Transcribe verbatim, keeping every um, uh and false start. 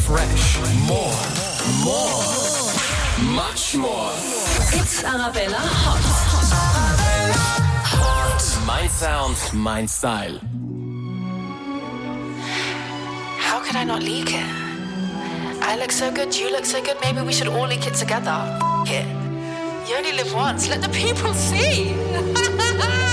fresh, more, more, much more. It's Arabella Hot. Hot. Mein Sound, mein Style. How could I not leak it? I look so good, you look so good, maybe we should all leak it together. F- it. You only live once, let the people see.